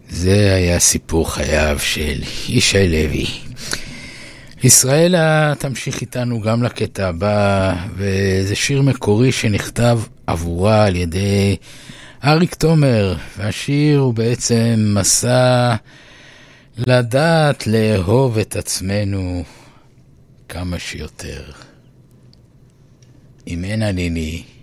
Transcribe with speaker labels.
Speaker 1: זה היה סיפור חייו של ישי לוי. ישראלה תמשיך איתנו גם לקטע הבא, וזה שיר מקורי שנכתב עבורה על ידי אריק תומר, והשיר הוא בעצם מסע לדעת לאהוב את עצמנו כמה שיותר. אם אין עליני